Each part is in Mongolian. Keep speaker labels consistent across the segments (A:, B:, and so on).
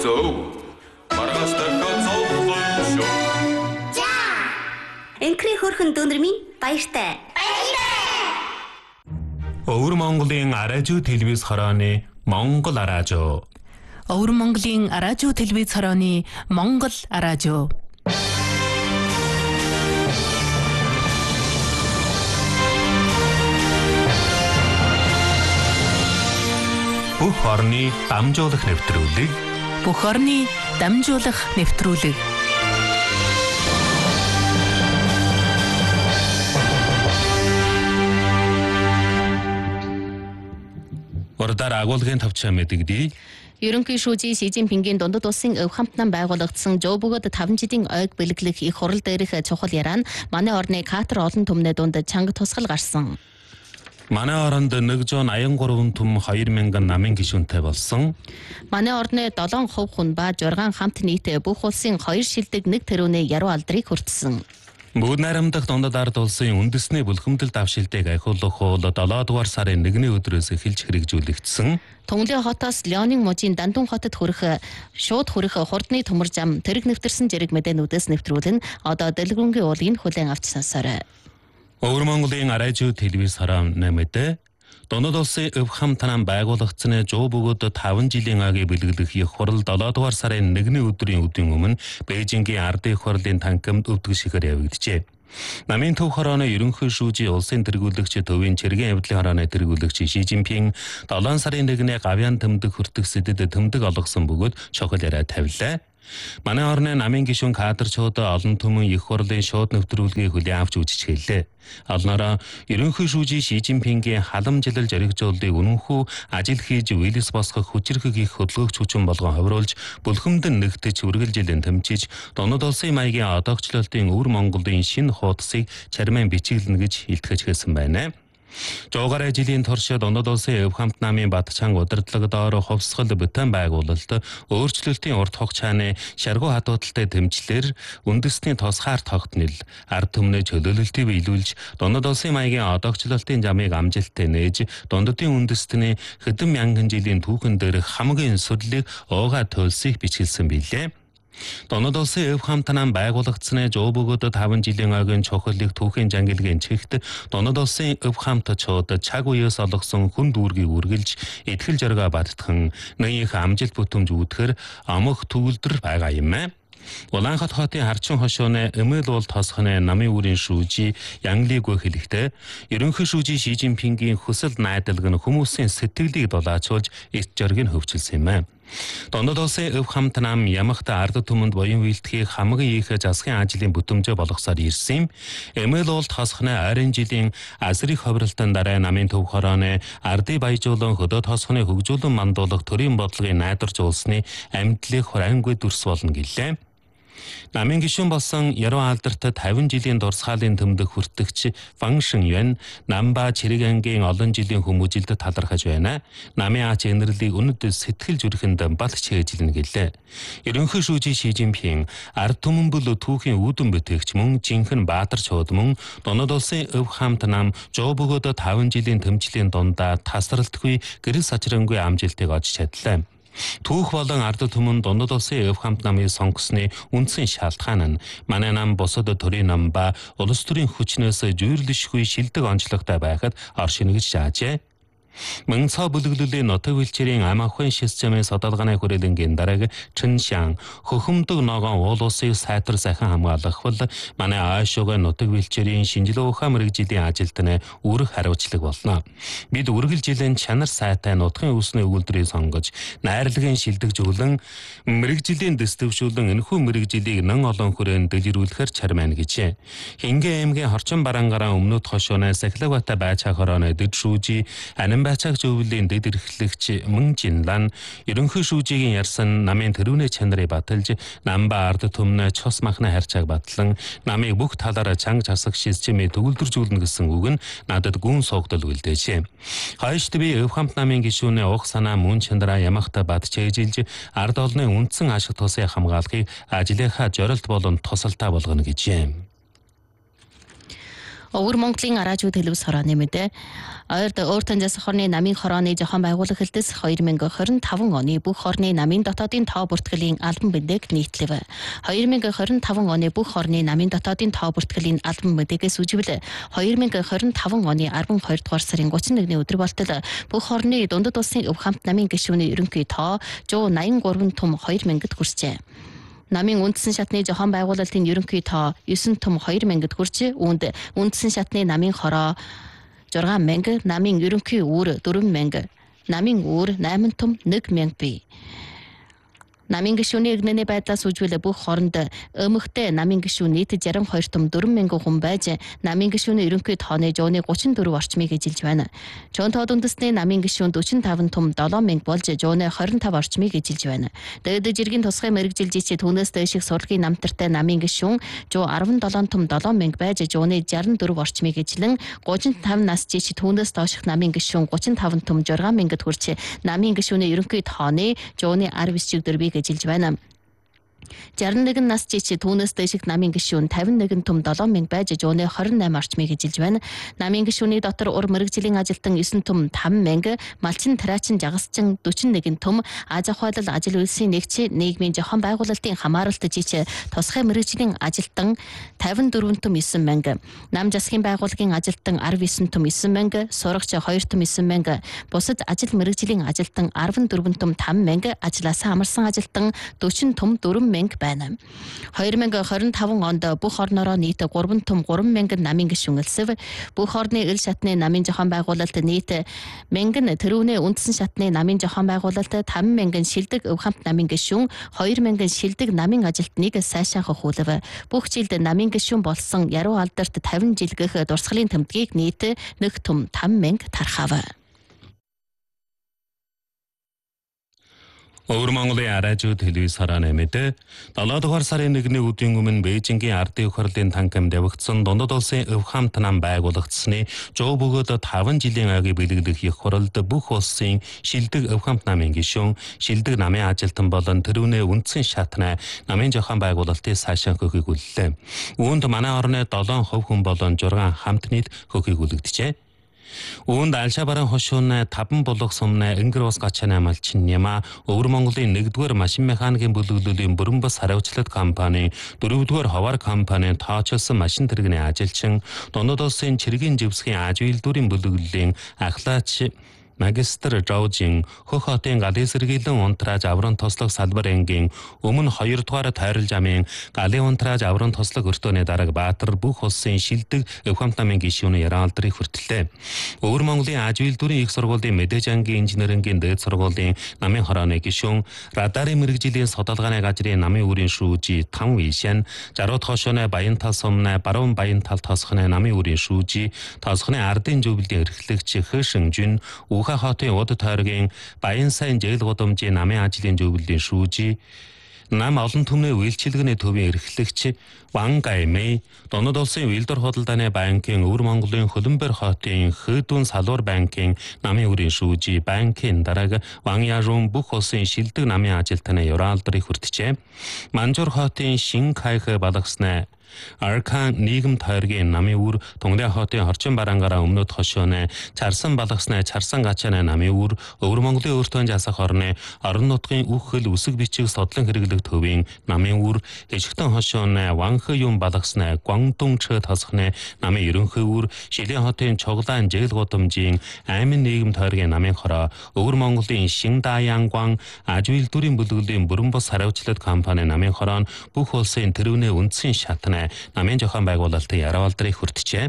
A: зөв. Маргааш дахиад зовлоо шүү.
B: За.
C: Энкри хөрхөн дүүнэрмийн баяртай.
D: Өвөр Монголын аражуу телевиз хорооны Монгол аражуу.
E: Өвөр Монголын аражуу телевиз хорооны Монгол аражуу.
D: Бүх орны дамжуулах нэвтрүүлэг.
E: Бүх орны дамжуулах нэвтрүүлэг.
D: Урдаар агуулгын тавчаа мэдэгдээ.
F: Ерөнхий шүүжийн Си Цзиньпингийн дундад улсын өв хамтнан байгуулагдсан Жоо бөгөөд 5 жилийн ойг бэлэглэх их хурал дээрх чухал яраа нь манай орны Катар олон түмний дунд чанга тусгал гарсан.
D: Манай оронд 183 түм 2000 намын гишүүнтэй болсон.
F: Манай орны 7% хүн ба 6 хамт нийтээ бүх улсын 2 шилдэг 1 тэрүүний яруу алдрыг хүртсэн.
D: Бүгд найрамдах дундад ард улсын үндэсний бүлхэмдэл давшилтыг ахиулах хууль 7 дугаар сарын 1-ний өдрөөс эхэлж хэрэгжүүлэгдсэн.
F: Төнгөлөө хотоос Леонин мужийн Дандун хотод шууд хүрэх хурдны төмөр зам тэрэг нэвтэрсэн зэрэг мэдээнүүдээс нэвтрүүлэн одоо дэлгэрэнгийн уулын хүлээн авч сонсоорой.
D: Өвөр Монголын аражуу телевиз хороо нэмэдэ дундад улсын өв хамтнан байгуулагдсан Жоо бөгөөд 5 жилийн агийг бэлэглэх их хурал 7 дугаар сарын 1-ний өдрийн өмнө Бээжингийн ардын их хурлын танхимд өвдөг шигээр явагдажээ. Намын төв хорооны ерөнхий шүүжийн улсын тэргүүлэгч төвийн чиргийн явдлын хорооны тэргүүлэгч Си Цзиньпин 7 сарын 1-ний гавьяан тэмдэг хүртэгсэдэд тэмдэг олгосон бөгөөд чухал яриа тавилаа. Манай орны намын гишүүн кадрчууд олон түмэн их хурлын шууд нэвтрүүлгийг хүлээн авч үзчихлээ. Олноороо ерөнхий шүүжийн Си Цзиньпингийн халамжилал зоригжуулалтыг үнэнхүү ажил хийж вэлэс босгох хүчирхэг их хөдөлгөөгч хүчин болгон ховруулж бүлхэмдэн нэгтэж үргэлжилэн тэмчиж дундад улсын маягийн одоогчлолтын өвөр Монголын шинэ хуудсыг чармайн бичиглэнэ гэж илтгэж хэлсэн байна. Жоогараа жилийн турш дундад улсын өв хамт намын Батчанг удирдлага доор хувьсгал бүтээн байгуулалт өөрчлөлтийн урт хугацааны шаргуу хадуудалтай дэмжлэр үндэсний тусгаар тогтнол ард түмний чөлөөлөлтийг биелүүлж дундад улсын маягийн одоогчлолтын замыг амжилттай нээж дундадын үндэстний хэдэн мянган жилийн түүхэн дээрх хамгийн сүрлийг уугаа төлсийг бичгэлсэн билээ. Дундад улсын өв хамтнан байгуулагдсан Жоо бөгөөд 5 жилийн ойгийн чухлыг түүхийн жангилгийн чигт дундад улсын өв хамтчууд чаг үеэс олгосон хүн дүүргийг үргэлж итгэл зоригоо баттхан нэг их амжилт бүтэмж үүдгэр амх төгөлдөр байгаа юм аа. Улаанхат хотын харчин хошооны эмэл уул тосхоны намын үрийн шүүжи Янглигөө хэлэхдээ ерөнхий шүүжийн Си Цзиньпингийн хүсэл найдалга нь хүмүүсийн сэтгэлийг дулаачулж эц зориг нь хөвчилсөн юм аа. Дундад улсын өв хамт нам ямагт ард түмэнд буян үйлдэхийг хамгийн их засгийн ажлын бүтэмжээ болгосоор ирсэн юм. Эмэл уул тосхоны ойрын жилийн азрыг ховролтын дараа намын төв хорооны ардыг баяжуулан хөдөө тосхоны хөгжүүлэн мандуулах төрийн бодлогыг найдваржуулсны амьдлыг хураангүй дүрс болно гэлээ. Намын гишүүн болсон яруу алдарт 50 жилийн дурсгалын тэмдэг хүртэгч Ван Шинюэн Намба Чирэг ангийн олон жилийн хүмүүжилд талархаж байна. Намын ач энэрлийг өнөд сэтгэл зүрхэнд балч хээжилнэ гэлээ. Ерөнхий шүүжийн Си Цзиньпин ард түмэн бүл түүхийн үүдэн бүтээгч мөн жинхэнэ баатарчууд мөн дундад улсын өв хамт нам Жоо бөгөөд 5 жилийн тэмцлийн дундаа тасралтгүй гэрэл сачрангүй амжилтыг олж чадлаа. Түүх болон ард түмэн дундад улсын өв хамт намыг сонгосны үндсэн шалтгаан нь манай нам бусад төрийн нам ба улс төрийн хүчнээс зүйрлэшгүй шилдэг онцлогтой байхад оршино гэж заажээ. Мөн цаа бүлэглэлийн нутаг бэлчээрийн ам ахын системээс судалгааны хүрээлэнгийн дарааг Чэншан хөхөмдөг ногоон уул улсыг сайтар сайхан хамгаалах бол манай аашууга нутаг бэлчээрийн шинжилгээ ухаан мэрэгжлийн ажилд нь үүрэг хариуцлага болно. Бид үргэлжилэн чанар сайтай нутгийн үүсний өгүүлбэрийг сонгож найрлагын шилдэгжүүлэн мэрэгжлийн дэвшүүлэн энэхүү мэрэгжлийг нэн олон хүрээнд дэлгэрүүлэхээр чармайна гэжээ. Хингэ аймгийн Хорчин Барангараа өмнөд хошооны Сахилавата байцаа хорооны дэд шүүжи Бачаг зөвлөлийн дэд эрхлэгч Мөн Жинлан ерөнхий шүүжигийн ярьсан намын тэрүүний чанарыг баталж Намба ард түмнэ цус махны харьцааг батлан намыг бүх талаараа чанга часах системийг төгөлдржүүлнэ гэсэн үг нь надад гүн суугдал үлдээжээ. Хойшд би өв хамт намын гишүүний уг санаа мөн чанараа ямагта бат чэйжилж ард олны үндсэн ашиг тусыг хамгаалахыг ажлынхаа зорилт болон тусалтай болгоно гэжээ.
F: Өвөр Монголын радио телевиз хорооны мэдээ. Ойрд өөр таньжаас хорны намын хорооны зохион байгуулах хэлтэс 2025 оны бүх хорны намын дотоодын тоо бүртгэлийн албан мэдээг нийтлэв. 2025 оны бүх хорны намын дотоодын тоо бүртгэлийн албан мэдээгээс үживл 2025 оны 12 дугаар сарын 31-ний өдөр болтол бүх хорны дундад улсын өв хамт намын гишүүний ерөнхий тоо 183 том 2000-д хүрчээ. Намын үндсэн шатны зохион байгуулалтын ерөнхий тоо 9 том 2000-д хүрч үүнд үндсэн шатны намын хороо 6000, намын ерөнхий үүр 4000, намын үүр 8 том 1000 бий. Намын гишүүний игнэний байдлаас үжвэл бүх хоронд өмгтэй намын гишүүн нийт 62 том 4000 хүн байж намын гишүүний ерөнхий тооны 134 орчмыг эжилж байна. Жон тоо үндэсний намын гишүүн 45 том 7000 болж 125 орчмыг эжилж байна. Дээд жиргийн тусгай мэрэгжилжич түүнээс дэших сурлагын намтартай намын гишүүн 117 том 7000 байж 164 орчмыг эжилэн 35 нас жич түүнээс дооших намын гишүүн 35 том 6000-д хүрч намын гишүүний ерөнхий тооны 119 дөрвийг эжилж байна. 61 нас жич түүнээс дэших намын гишүүн 51 том 7000 байж 128 орчмыг эжилж байна. Намын гишүүний дотор ур мэрэгжлийн ажилтан 9 том 5000, малчин тараачин жагасчин 41 том, аз ахуйлал ажил үйлсийн нэгч нийгмийн зохион байгуулалтын хамааралт жич тусгай мэрэгжлийн ажилтан 54 том 9000, нам засгийн байгууллагын ажилтан 19 том 9000, сурагч 2 том 9000, бусад ажил мэрэгжлийн ажилтан 14 том 5000, ажлаасаа амарсан ажилтан 40 том 4000 байна. 2025 онд бүх орнороо нийт 3 том 3000 намын гишүүн элсэв. Бүх орны ил шатны намын зохион байгуулалт нийт 1000 тэрүүнээ үндсэн шатны намын зохион байгуулалт 5000 шилдэг өв хамт намын гишүүн 2000 шилдэг намын ажилтныг сайшаах хуулив. Бүх жилд намын гишүүн болсон яруу алдарт 50 жилгэх дурсгалын тэмдгийг нийт 1 том 5000 тархав.
D: Өвөр Монголын радио телевиз хорооны мэдээ 7 дугаар сарын 1-ний өдрийн өмнө Бээжингийн ардын өх хурлын танхимд явагдсан дундад улсын өв хамт нам байгуулагдсны 100 бөгөөд 5 жилийн ойгийг бэлгэлэх их хуралд бүх улсын шилдэг өв хамт намын гишүүн, шилдэг намын ажилтан болон тэрүүнээ үндсэн шатны намын зохион байгуулалтын сайшаан хөхийг үллээ. Үүнд манай орны 7 хувь хүн болон 6 хамт нийт хөхийг үлэгдэжээ. Үүнд Алшабарын хошууны 5 булах сумны Өнгөр ус гачааны амлчин Няма Өвөр Монголын 1-р машин механикийн бүлэглэлийн бүрэн бус хариуцлага компани, 4-р ховар компани тоочилсон машин тэрэгний ажилчин, дундад улсын чиргийн живсгийн аж үйлдвэрийн бүлэглэлийн ахлаач магистр Жаужин хөх хотын галын сэргийлэн унтрааж аврын тослог салбар ангийн өмнө 2 дугаар тойрол замын галын унтрааж аврын тослог өртөөний дараг Баатар бүх улсын шилдэг өв хамт намын гишүүний яраалдрыг хүртэлээ. Өвөр Монголын аж үйлдвэрийн их сургуулийн мэдээж ангийн инженерингийн дээд сургуулийн намын хорооны гишүүн, радарын мэрэгжлийн судалгааны газрын намын үрийн шүүжи Тан Вишэн, Жарууд хошооны Баянтал сумны Баруун Баянтал тосхны намын үрийн шүүжи, тосхны ардын зөвлөлийн эрхлэгч Хэшинжүн, Уха хотын уд тойргийн Баян сайн зээл гудамжийн намын ажлын зөвлөлийн шүүжи, нам олон түмний үйлчилгээний төвийн эрхлэгч Ван Гаймэй, дундад улсын үйлдвэр худалдааны банкын Өвөр Монголын Хөлбөмбөр хотын Хөдүүн салуур банкын намын үрийн шүүжи банкын дарга Ван Яжун бүх улсын шилдэг намын ажилтны яраалдрыг хүртжээ. Манжуур хотын Шин Кайх балгасны Аркан нийгэм тойргийн намын үр, Тунгай хотын Хорчин барангаараа өмнөд хошооны Чарсан балгасны Чарсан гачааны намын үр, Өвөр Монголын өөртөө засах орны орон нутгийн үх хэл үсэг бичиг содлон хэрэглэх төвийн намын үр, Хэжигтэн хошооны Ванхэ юм балгасны Гуандун чэ тасхны намын ерөнхий үр, Шилэн хотын Чоглаан зээл гудамжийн Аймын нийгэм тойргийн намын хороо, Өвөр Монголын Шиндаянгван аж үйлдвэрийн бүлэглэлийн бүрэн бус хариуцлага компани намын хороо бүх улсын тэрүүнээ үндсэн шатны намын зохион байгуулалтын яраалдрыг хүртжээ.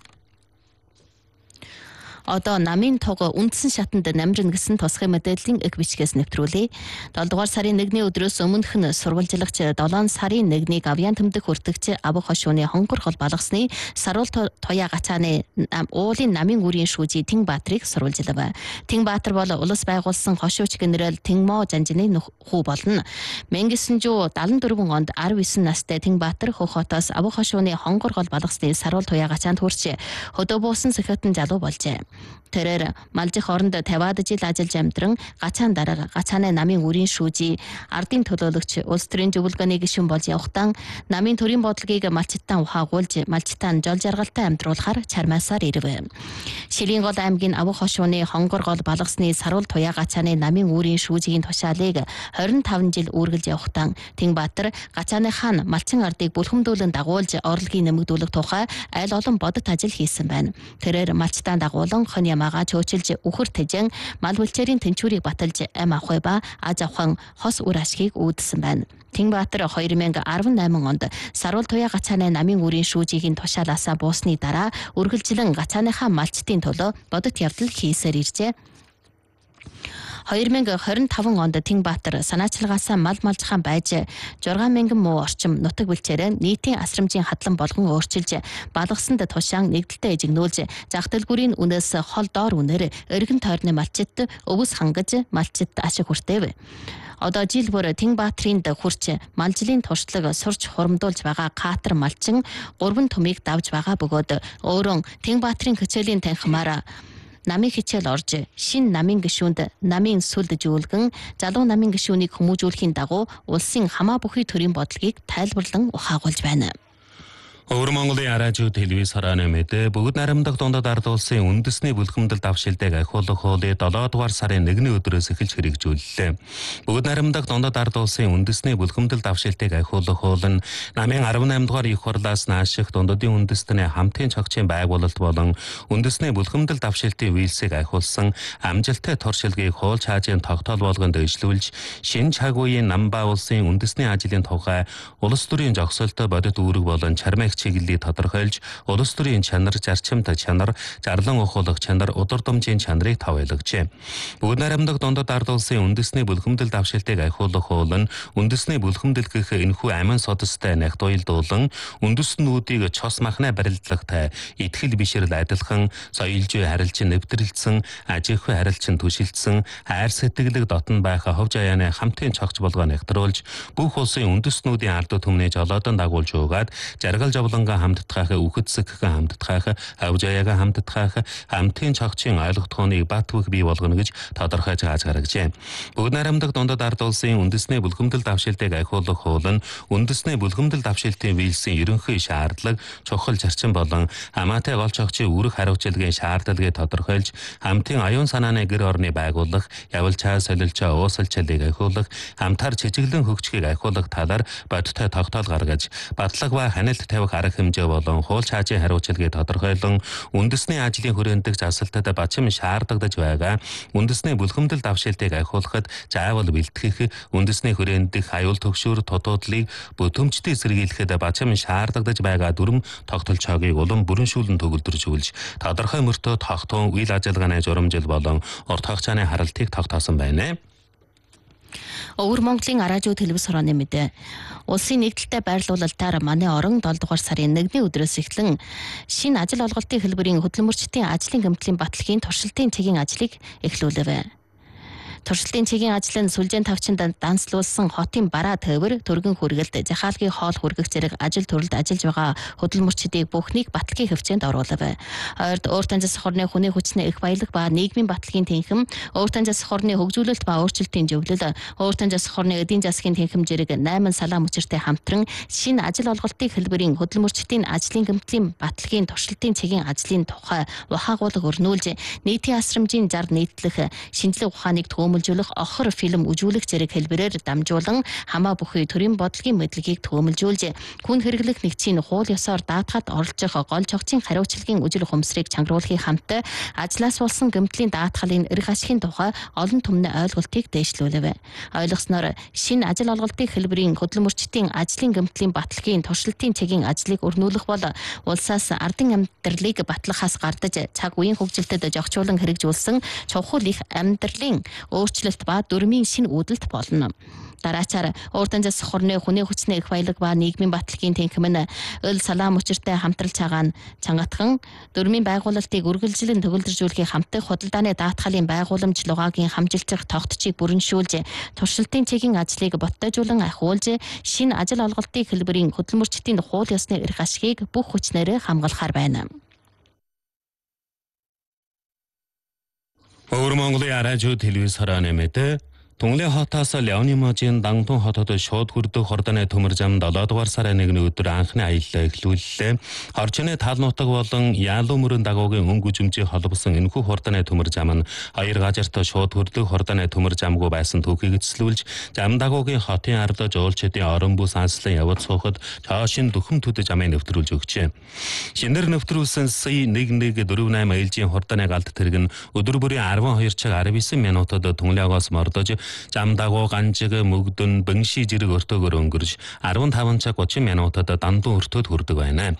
F: Одоо намын туг үндсэн шатанд намжин гэсэн тусгай мэдээллийн эг бичгээс нэвтрүүлээ. 7 дугаар сарын 1-ний өдрөөс өмнөх нь сурвалжлагч 7 сарын 1-ний авьяан тэмдэг хүртэгч Абу хошууны хонгор хол балгасны Саруул Туяа гацааны уулын намын үрийн шүүжи Тэн Баатрыг сурвалжлав. Тэн Баатар бол улс байгуулсан хошууч генерал Тэнмо Жанжины хүү болно. 1974 онд 19 настай Тэн Баатар хөх хотоос Абу хошууны хонгор хол балгасны Саруул Туяа гацаанд хүрч хөдөө буусан сэхэтэн залуу болжээ. Тэрээр малжих оронд 50-аад жил ажиллаж амьдран гацаан дараа гацааны намын үрийн шүүжий ардын төлөөлөгч улс төрийн зөвлөгөөний гишүүн болж явахдаа намын төрийн бодлогыг малчтаа ухаагуулж малчтаа жол жаргалтай амьдруулахаар чармаасаар ирэв. Шилэн гол аймгийн Авах хошууны Хонгор гол балгасны Саруул Туяа гацааны намын үрийн шүүжигийн тушаалыг 25 жил үргэлж явахдаа Тэнгбаатар гацааны хаан малчин ардыг бүлхэмдүүлэн дагуулж орлогыг нэмэгдүүлэх тухай айл олон бодит ажил хийсэн байна. Тэрээр малчтаа дагуулan хон ямаага чөөчилж үхэр тэжэн мал бүлчээрийн тэнчүүрийг баталж ам авахай ба аз авхан хос үр ашгийг үүдсэн байна. Тэнгбаатар 2018 онд Саруул Туяа гацааны намын үрийн шүүжигийн тушаалаасаа буусны дараа үргэлжлэн гацааныхаа малчтын төлөө бодит явдал хийсээр иржээ. 2025 онд Тэнгбаатар санаачлагаасаа мал малжхан байж 6,000 муу орчим нутаг бүлчээрээ нийтийн асрамжийн хадлан болгон өөрчилж балгасанд тушаан нэгдэлтэй эжигнүүлж зах дэлгүүрийн үнээс хол доор үнээр эргэн тойрны малчит өвс хангаж малчит ашиг хүртээв. Одоо жил бүр Тэнгбаатарын хурч малжлын туршлага сурч хурамдуулж байгаа Катар малчин 3 төмийг давж байгаа бөгөөд өөрөө Тэнгбаатарын хичээлийн танхимаар намын хичээл орж шин намын гишүүнд намын сүлд жүүлгэн залуу намын гишүүнийг хүмүүжүүлэхийн дагуу улсын хамаа бүхий төрийн бодлогыг тайлбарлан ухаагуулж байна.
D: Өвөр Монголын радио телевиз харааны мэдээ бүгд найрамдах дундад ард улсын үндэсний бүлхэмдэл давшилтыг ахиулах хуулийг 7 дугаар сарын 1-ний өдрөөс эхэлж хэрэгжүүллээ. Бүгд найрамдах дундад ард улсын үндэсний бүлхэмдэл давшилтыг ахиулах хууль нь намын 18 дугаар их хурлаас нааших дундадын үндэстний хамтын цогцын байгуулалт болон үндэсний бүлхэмдэл давшилтын үйлсийг ахиулсан амжилттай туршилтыг хууль хаажийн тогтоол болгонд дэвшлүүлж шинэ цаг үеийн нам ба улсын үндэсний ажлын тухай улс төрийн зогсоолтой бодит үүрэг болон чармай чиглэлийг тодорхойлж улс төрийн чанар, зарчимт чанар, зарлан ухуулах чанар, удирдамжийн чанарыг тавьяалагжээ. Бүгд найрамдах дундад ард улсын үндэсний бүлхэмдэл давшилтыг ахиулах хууль нь үндэсний бүлхэмдэл гэх энэхүү амин содостой нягт уялдуулан үндэстнүүдийг цос махны барилдлагатай итгэл бишрэл адилхан соёлжүй харилцан нэвтрэлцэн, аж ахуй харилцан түшилдсэн, хайр сэтгэлэг дотн байх ховж аяаны хамтын цогц болгоо нягтруулж бүх улсын үндэстнүүдийн ард түмний жолоодон дагуулж өгөөд жаргал жавланга хамтдахаа үхэцсэгхэн хамтдахаа авжаяага хамтдахаа хамтын цогцын ойлгохтойныг бат бөх бий болгоно гэж тодорхойлж гаргажээ. Бүгд найрамдах дундад ард улсын үндэсний бүлхэмдэл давшилтыг ахиулах хууль нь үндэсний бүлхэмдэл давшилтын үйлсийн ерөнхий шаардлага, чухал зарчим болон хамаатай гол цогцын үүрэг хариуцлагын шаардлагыг тодорхойлж хамтын аюун санааны гэр орны байгуулах, явалчаа солилчаа уусалчлалыг ахиулах, хамтаар чижиглэн хөгжихийг ахиулах талаар бодиттой тогтоол гаргаж батлаг ба хяналт тавих арга хэмжээ болон хууль хаажийн хариуцлагыг тодорхойлон үндэсний ажлын хүрээндх засалтад бачим шаардагдаж байгаа үндэсний бүлхэмдэл давшилтыг ахиулахад заавал бэлтгэх үндэсний хүрээндх аюул төгшөөр тотуудлыг бүтэмжтэй сэргийлэхэд бачим шаардагдаж байгаа дүрм тогтолцоогыг улам бүрэншүүлэн төгөлдржүүлж тодорхой мөртөө тогтун үйл ажиллагааны журамжил болон урт хугацааны харалтыг тогтоосон байна.
F: Өвөр Монголын радио телевиз хорооны мэдээ. Улсын нэгдэлтэй байрлуулалтаар манай орон 7 дугаар сарын 1-ний өдрөөс эхлэн шинэ ажил олголтын хэлбэрийн хөдөлмөрчдийн ажлын гэмтлийн баталгааны туршилтын цэгийн ажлыг эхлүүлэв. Туршилтын цэгийн ажил нь сүлжээн тавчинд данслуулсан хотын бараа төвөр төргөн хүргэлт захаалгын хоол хүргэх зэрэг ажил төрөлд ажиллаж байгаа хөдөлмөрчдийг бүхнийг баталгын хөвчөнд оруулав. Ойрд Өөртөн засаг хорны хүний хүчний их баялаг ба нийгмийн баталгын тэнхэм, Өөртөн засаг хорны хөгжүүлэлт ба өөрчлөлтийн зөвлөл, Өөртөн засаг хорны эдийн засгийн тэнхэм зэрэг 8 салаа мөчөртэй хамтран шинэ ажил олголтын хэлбэрийн хөдөлмөрчдийн ажлын гэмтлийн баталгын туршилтын цэгийн ажлын тухай ухаагуулга өрнүүлж нийтийн асрамжийн зар нийтлэх шинжлэх ухааныг төөмөлжүүлэх охор фильм үзүүлэх зэрэг хэлбэрээр дамжуулан хамаа бүхий төрийн бодлогын мэдлэгийг төөмөлжүүлж хүн хэрэглэх нэгжийн хууль ёсоор даатгаад орлож гол цогцын хариуцлагын үжил ухамсарыг чангруулахын хамт ажлаас болсон гэмтлийн даатгалын эрх ашигын тухай олон түмний ойлголтыг дээшлүүлв. Ойлгосноор шинэ ажил олголтын хэлбэрийн хөдөлмөрчдийн ажлын гэмтлийн баталгааны туршилтын цэгийн ажлыг өрнүүлэх бол улсаас ардын амьдралыг батлахаас гардаж цаг үеийн хөгжилтэд зохицуулан хэрэгжүүлсэн чухал их амьдралын өөрчлөлт ба дүрмийн шинэ үүдэлт болно. Дараачаар Өөртөн засаг хорны хүний хүчний их баялаг ба нийгмийн баталгын тэнхэм нь өл салаа мөчөртэй хамтралж байгаа нь чангатхан дүрмийн байгуулалтыг үргэлжлэн төгөлдржүүлэхийн хамтдах худалдааны даатгалын байгууламж лугаагийн хамжилчих тогтцыг бүрэншүүлж туршилтын цэгийн ажлыг боттойжуулан ахиулж шинэ ажил олголтын хэлбэрийн хөдөлмөрчдийн хууль ёсны эрх ашигыг бүх хүчнээрээ хамгаалахаар байна.
D: Өвөр Монголын араажуу телевиз харааны мэдээ Тунгалын хотоос Леониможийн Дангтун хотод шууд хүрдэх хордоны төмөр зам 7 дугаар сарын 1-ний өдөр анхны аяллаа эхлүүллээ. Хорчны тал нутаг болон Яалуу мөрөн дагуугийн өнгө жүмжийн холбосон энэхүү хордоны төмөр зам нь хоёр газарт шууд хүрдэх хордоны төмөр замгүй байсан түүхийг эзлүүлж, зам дагуугийн хотын ард жуулчдын орон бүс анслан явж суухад цаашин дөхөм төд замыг нэвтрүүлж өгчээ. Шинээр нэвтрүүлсэн C114 ээлжийн хордоны галт тэрэг нь өдөр бүрийн 12 цаг 19 минутад Тунгалиагоос мордож зам дагуу Ганжиг, Мөгдөн, Бэнши зэрэг өртөөгөр өнгөрж 15 цаг 30 минутад Дандун өртөд хүрдэг байна.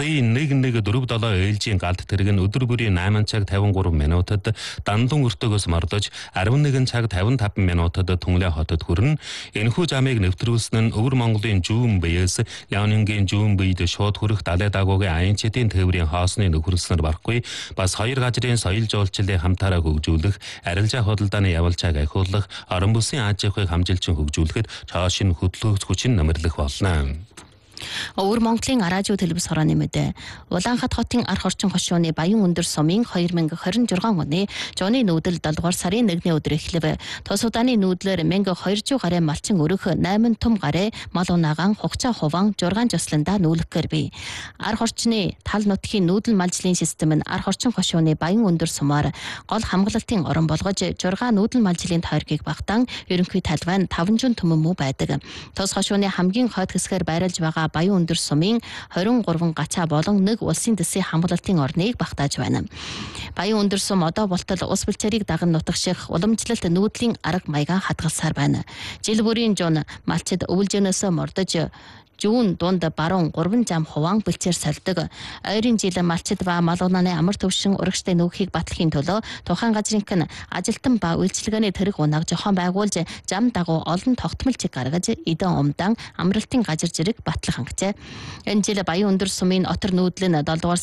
D: C114 ээлжийн галт тэрэг нь өдөр бүрийн 8 цаг 53 минутад Дандун өртөөгөөс мордож 11 цаг 55 минутад Тунгалин хотод хүрнэ. Энэхүү замыг нэвтрүүлсэн нь Өвөр Монголын Жүүн биеэс Леонингийн Жүүн бийд шууд хүрэх далай дагуугийн Аянчдын тээврийн хоосны нөхөрснөр барахгүй бас хоёр газрын соёл жуулчлалыг хамтаараа хөгжүүлэх, арилжаа худалдааны явуулчааг ахиулах, орон бүсийн аж ахуйг хамжилчин хөгжүүлэхэд цаашин хөдөлгөөх хүчин нэмэрлэх болно.
F: Өвөр Монголын араажуу телевиз хорооны мэдээ Улаанхат хотын арх орчин хошууны Баян өндөр сумын 2026 оны жууны нүүдэл 7 дугаар сарын 1-ний өдөр эхлэв. Тус удааны нүүдлэр 1200 гаруй малчин өрөх 8 том гарэ мал унаагаан хугацаа хуваан 6 жослонда нүүлэхээр бий. Арх орчны тал нутгийн нүүдэл малжлын систем нь арх орчин хошууны Баян өндөр сумаар гол хамгаалтын орон болгож 6 нүүдэл малжлын тойргийг багтаан ерөнхий талбай нь 500 түмэн мүү байдаг. Тус хошууны хамгийн хойд хэсгээр байрлаж байгаа Баян өндөр сумын 23 гацаа болон нэг улсын дэсийн хамгаалтын орныг багтааж байна. Баян өндөр сум одоо болтол ус бэлчээрийг даган нутагших уламжлалт нүүдлийн арга маяга хадгалсаар байна. Жил бүрийн жуун малчид өвөлжөнөөс мордож Жүүн дунд баруун 3 зам хуваан бэлчээр сольдог. Ойрын жил малчид ба мал унааны амар төвшин урагштай нөхийг батлахын төлөө тухайн газрынх нь ажилтан ба үйлчилгээний тэрэг унааг зохион байгуулж зам дагуу олон тогтмолчиг гаргаж эдэн умдаан амралтын газар зэрэг батлах хангажээ. Энэ жил Баян өндөр сумын отор нүүдэл нь 7 дугаар